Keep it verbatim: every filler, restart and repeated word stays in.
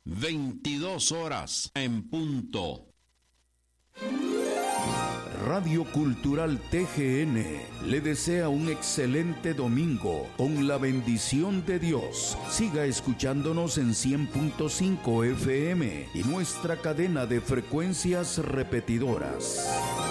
veintidós horas en punto. Radio Cultural T G N le desea un excelente domingo con la bendición de Dios. Siga escuchándonos en cien punto cinco F M y nuestra cadena de frecuencias repetidoras.